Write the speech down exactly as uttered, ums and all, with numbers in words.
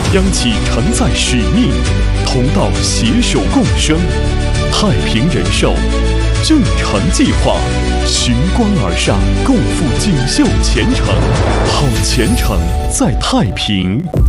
央企承载使命，同道携手共生。太平人寿正常计划，寻光而上，共赴锦绣前程。好前程在太平。